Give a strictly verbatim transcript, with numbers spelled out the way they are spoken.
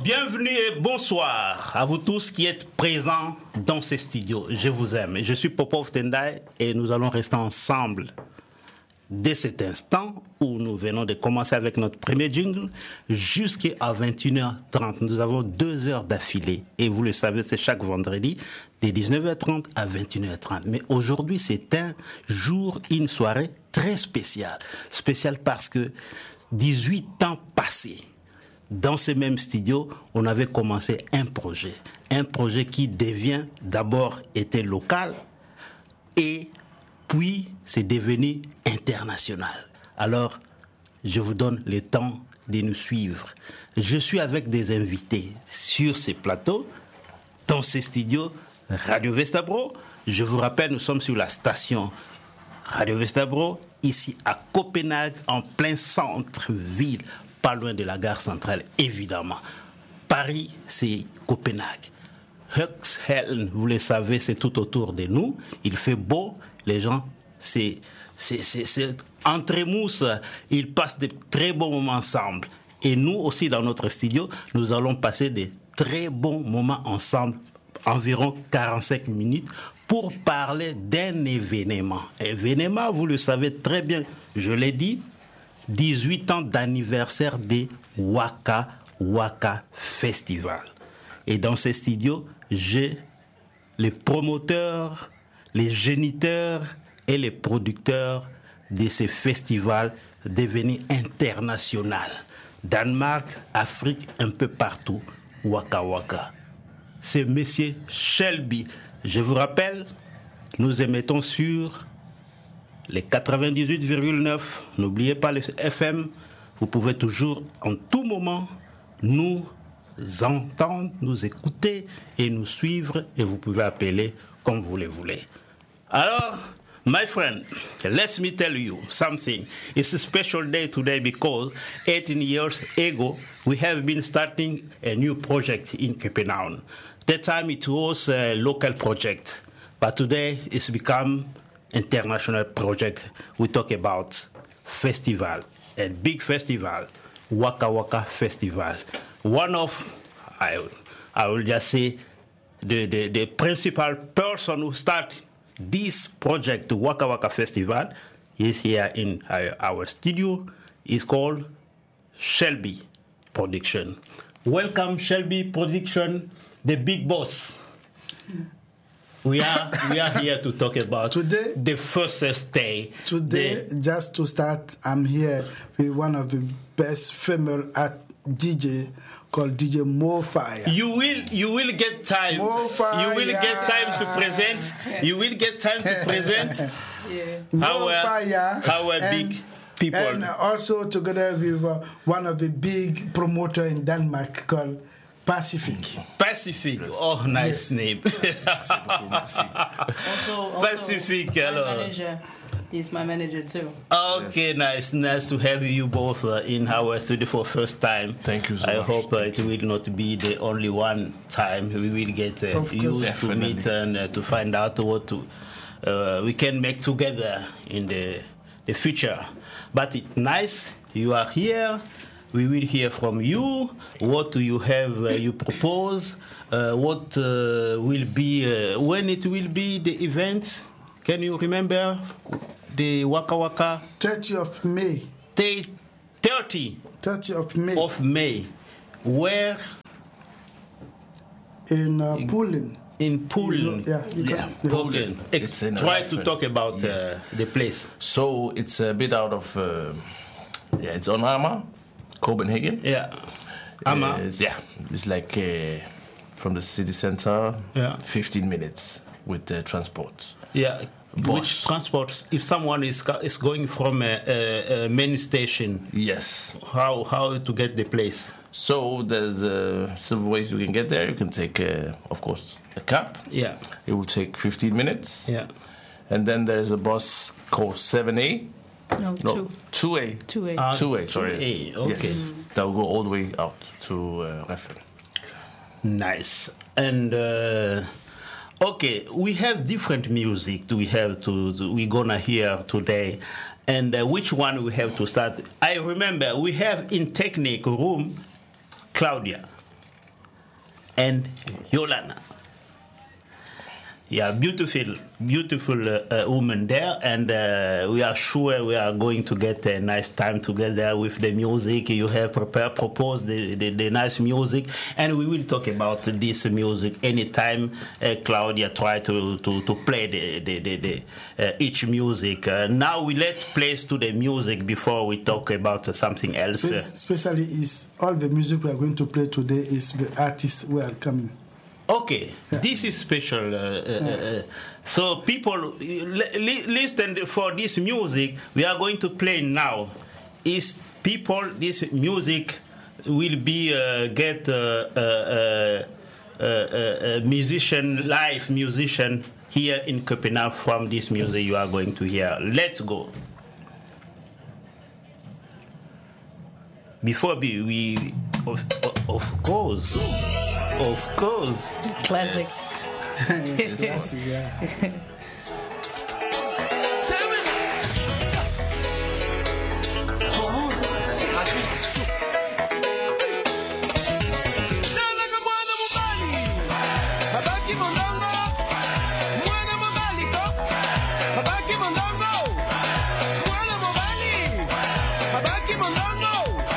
Bienvenue et bonsoir à vous tous qui êtes présents dans ces studios. Je vous aime. Je suis Popov Tendai et nous allons rester ensemble dès cet instant où nous venons de commencer avec notre premier jingle jusqu'à vingt et une heures trente. Nous avons deux heures d'affilée et vous le savez, c'est chaque vendredi de dix-neuf heures trente à vingt et une heures trente. Mais aujourd'hui, c'est un jour, une soirée très spéciale. Spéciale parce que dix-huit ans passés, dans ces mêmes studios, on avait commencé un projet. Un projet qui devient, d'abord, était local et puis c'est devenu international. Alors, je vous donne le temps de nous suivre. Je suis avec des invités sur ces plateaux, dans ces studios, Radio Vestabro. Je vous rappelle, nous sommes sur la station Radio Vestabro, ici à Copenhague, en plein centre-ville, pas loin de la gare centrale, évidemment. Paris, c'est Copenhague. Huxhellen, vous le savez, c'est tout autour de nous. Il fait beau, les gens, c'est, c'est, c'est, c'est entre mousse, ils passent de très bons moments ensemble. Et nous aussi, dans notre studio, nous allons passer de très bons moments ensemble, environ quarante-cinq minutes, pour parler d'un événement. Événement, vous le savez très bien, je l'ai dit, dix-huit ans d'anniversaire des Waka Waka Festival. Et dans ces studios, j'ai les promoteurs, les géniteurs et les producteurs de ces festivals devenus internationaux. Danemark, Afrique, un peu partout. Waka Waka. C'est Monsieur Shelby. Je vous rappelle, nous émettons sur les quatre-vingt-dix-huit virgule neuf. N'oubliez pas le F M. Vous pouvez toujours, en tout moment, nous entendre, nous écouter et nous suivre. Et vous pouvez appeler comme vous le voulez. Alors, my friend, let me tell you something. It's a special day today because eighteen years ago, we have been starting a new project in Copenhagen. That time it was a local project, but today it's become international project. We talk about festival, a big festival, Waka Waka Festival. One of, I, I will just say, the, the, the principal person who started this project, Waka Waka Festival, is here in our, our studio. It's called Shelby Production. Welcome, Shelby Production, the big boss. We are we are here to talk about today, the first day. Today, the, just to start, I'm here with one of the best female art D J called D J Mofire. You will you will get time. Mofire. You will get time to present. You will get time to present. Yeah. Our Mofire. Our big people. And also together with uh, one of the big promoter in Denmark called Pacific. Pacific. Yes. Oh, nice yes. name. also, also, Pacific. Hello. My manager. He's my manager too. Okay, yes. nice. Nice to have you both uh, in our studio for first time. Thank you so I much. hope uh, it will not be the only one time. We will get uh, used Definitely. to meet and uh, to find out what to, uh, we can make together in the, the future. But it's nice. You are here. We will hear from you. What do you have? Uh, you propose? Uh, what uh, will be uh, when it will be the event? Can you remember the Waka Waka? thirtieth of May. thirty. thirtieth of May. Of May. Where? In uh, Poland. In Poland. Yeah. Yeah. Poland. It's in Try Ireland. to talk about Yes. uh, the place. So it's a bit out of, uh, yeah, it's on Amager, Copenhagen. Yeah. Amager. It's, yeah, it's like uh, from the city center, Yeah. fifteen minutes with the transport. Yeah. Bus. Which transports? If someone is is going from a, a, a main station, Yes. how how to get the place? So there's uh, several ways you can get there. You can take, uh, of course, a cab. Yeah. It will take fifteen minutes. Yeah. And then there's a bus called seven A. No, No, two. two A. Two A. Uh, two A, sorry. two A, okay. Yes. That will go all the way out to uh, Refn. Nice. And uh, okay, we have different music. We have to, to we're gonna hear today, and uh, which one we have to start? I remember we have in technique room Claudia. and Yolanda. Yeah, beautiful, beautiful uh, uh, woman there, and uh, we are sure we are going to get a nice time together with the music. You have prepared, proposed the, the, the nice music, and we will talk about this music anytime uh, Claudia try to, to, to play the, the, the, the, uh, each music. Uh, now we let place to the music before we talk about uh, something else. Spe- especially is all the music we are going to play today is the artists who are coming. Okay, yeah. This is special. Uh, uh, yeah. uh, so people, li- listen for this music we are going to play now. Is people, this music will be uh, get uh, uh, uh, uh, uh, musician, live musician here in Copenhagen from this music you are going to hear. Let's go. Before we, we of, of course. Of course. Classic. Classic, yeah. Habaki mondongo,